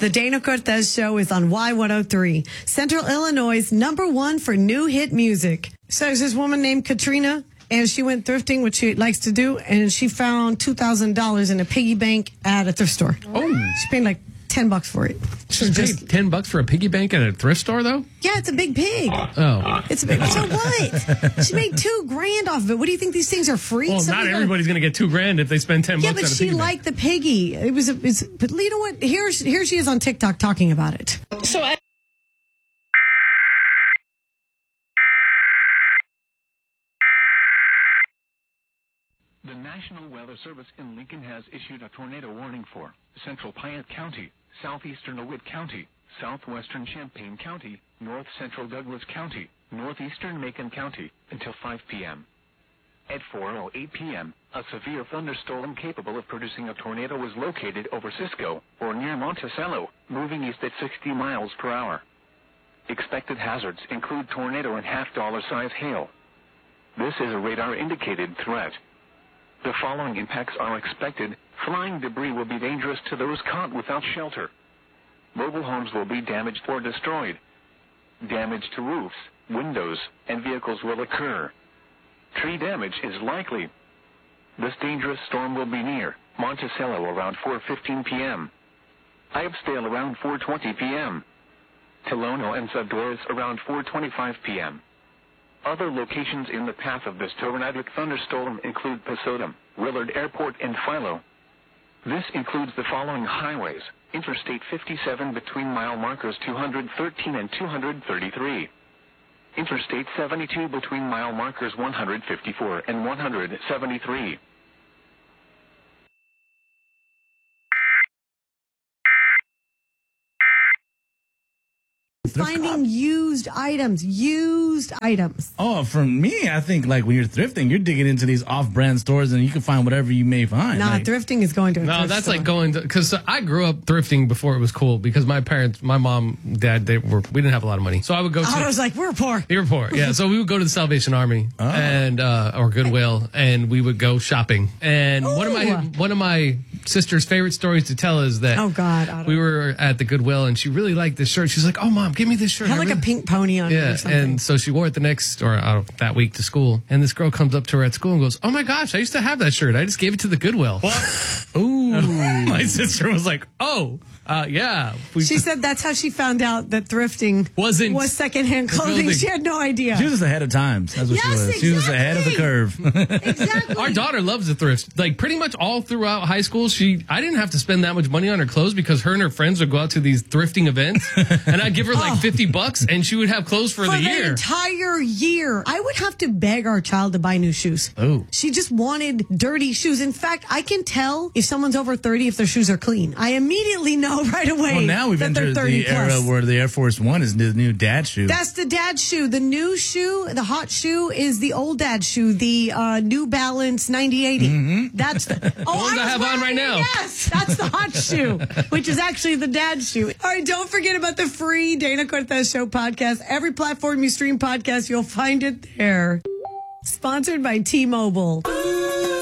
The Dana Cortez Show is on Y103, Central Illinois' #1 for new hit music. So there's this woman named Katrina, and she went thrifting, which she likes to do, and she found $2,000 in a piggy bank at a thrift store. Oh. She paid like $10 for it. She paid $10 for a piggy bank at a thrift store, though? Yeah, it's a big pig. Oh. It's a big. So what? She made $2,000 off of it. What do you think these things are free? Well, not everybody's going to get $2,000 if they spend $10 Yeah, at a but she piggy bank. liked the piggy. But you know what? Here she is on TikTok talking about it. The National Weather Service in Lincoln has issued a tornado warning for Central Piatt County, Southeastern DeWitt County, Southwestern Champaign County, North Central Douglas County, Northeastern Macon County, until 5 p.m. At 4:08 p.m., a severe thunderstorm capable of producing a tornado was located over Cisco, or near Monticello, moving east at 60 miles per hour. Expected hazards include tornado and half-dollar size hail. This is a radar-indicated threat. The following impacts are expected. Flying debris will be dangerous to those caught without shelter. Mobile homes will be damaged or destroyed. Damage to roofs, windows, and vehicles will occur. Tree damage is likely. This dangerous storm will be near Monticello around 4:15 p.m. Ibbsdale around 4:20 p.m. Tolono and Zadorez around 4:25 p.m. Other locations in the path of this tornadic thunderstorm include Pasodum, Willard Airport, and Philo. This includes the following highways: Interstate 57 between mile markers 213 and 233. Interstate 72 between mile markers 154 and 173. Finding used items. Oh, for me, I think like when you're thrifting, you're digging into these off-brand stores and you can find whatever you may find. Nah, like, thrifting is going to a No, thrift that's store. like going to, because I grew up thrifting before it was cool because my parents, my mom, dad, we didn't have a lot of money. So I would go to. I was like, we're poor. You were poor, yeah. So we would go to the Salvation Army and or Goodwill, and we would go shopping. And one of my sister's favorite stories to tell is that Oh, God, Otto. we were at the Goodwill, and she really liked this shirt. She's like, "Oh, Mom, give me this shirt." Had like I a really- pink pony on it Yeah, or something. and so she wore it that week to school. And this girl comes up to her at school and goes, "Oh my gosh, I used to have that shirt. I just gave it to the Goodwill." Ooh. My sister was like, "Oh, yeah." She said that's how she found out that thrifting was secondhand the clothing. building. She had no idea. She was ahead of times. That's what she Yes, was. She was ahead of the curve. Exactly. Our daughter loves the thrift. Like pretty much all throughout high school, I didn't have to spend that much money on her clothes because her and her friends would go out to these thrifting events, and I'd give her like $50, and she would have clothes for the year. Entire year. I would have to beg our child to buy new shoes. Oh. She just wanted dirty shoes. In fact, I can tell if someone's over 30 if their shoes are clean. I immediately know right away. Well, now we've that they're entered 30 the era plus. where the Air Force One is the new dad shoe. That's the dad shoe. The new shoe, the hot shoe, is the old dad shoe, the New Balance 9080. Mm-hmm. That's the ones I have on right now. Yes, that's the hot shoe, which is actually the dad shoe. All right, don't forget about the free Dana Cortez Show podcast. Every platform you stream podcasts, you'll find it there. Sponsored by T-Mobile.